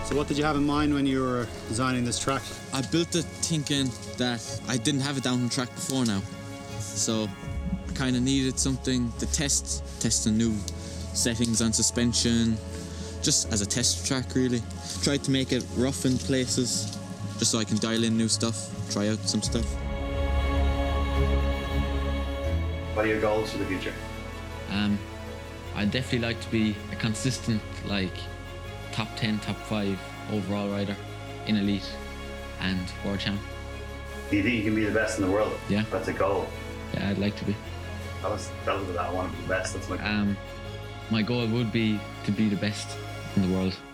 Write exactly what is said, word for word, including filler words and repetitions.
So what did you have in mind when you were designing this track? I built it thinking that I didn't have it down on track before now. So I kind of needed something to test, testing new settings on suspension, just as a test track really. Tried to make it rough in places, just so I can dial in new stuff, try out some stuff. What are your goals for the future? Um, I'd definitely like to be a consistent, like, top ten, top five overall rider in Elite and World Champ. Do you think you can be the best in the world? Yeah. That's a goal. Yeah, I'd like to be. Tell us, tell us about that. I want to be the best. That's my Um, my goal would be to be the best in the world.